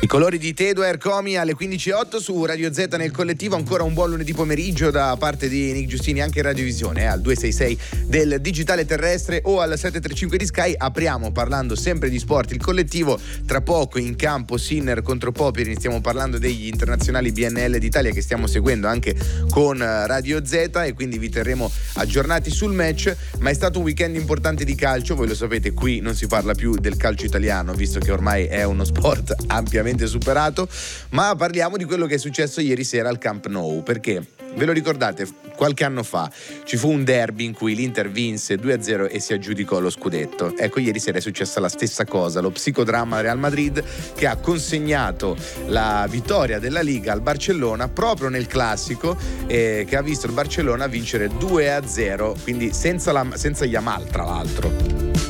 I colori di Tedua Ercomi alle 15.08 su Radio Z nel collettivo. Ancora un buon lunedì pomeriggio da parte di Nick Giustini, anche in radiovisione, al 266 del digitale terrestre o al 735 di Sky. Apriamo parlando sempre di sport il collettivo. Tra poco in campo Sinner contro Popierin, stiamo parlando degli internazionali BNL d'Italia che stiamo seguendo anche con Radio Z, e quindi vi terremo aggiornati sul match. Ma è stato un weekend importante di calcio, voi lo sapete, qui non si parla più del calcio italiano visto che ormai è uno sport ampiamente superato, ma parliamo di quello che è successo ieri sera al Camp Nou, perché ve lo ricordate, qualche anno fa ci fu un derby in cui l'Inter vinse 2-0 e si aggiudicò lo scudetto. Ecco, ieri sera è successa la stessa cosa, lo psicodramma Real Madrid che ha consegnato la vittoria della Liga al Barcellona proprio nel classico, che ha visto il Barcellona vincere 2-0, quindi senza Yamal tra l'altro.